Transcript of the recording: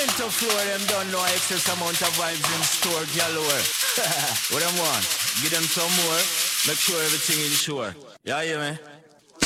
Into floor, them don't know excess amount of vibes in store galore. What them want? Give them some more. Make sure everything is sure. Yeah, me?